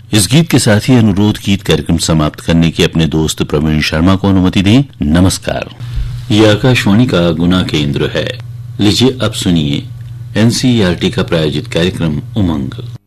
इस गीत के साथ ही अनुरोध गीत कार्यक्रम समाप्त करने की अपने दोस्त प्रवीण शर्मा को अनुमति दें। नमस्कार। ये आकाशवाणी का गुना केंद्र है। लीजिए अब सुनिए एनसीईआरटी का प्रायोजित कार्यक्रम उमंग।